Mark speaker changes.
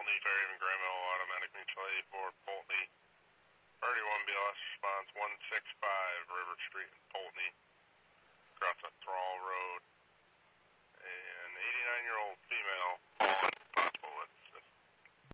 Speaker 1: Polney, Fairhaven, Graham, automatic mutual aid for Polney. Priority 1 BLS response 165 River Street in Polney.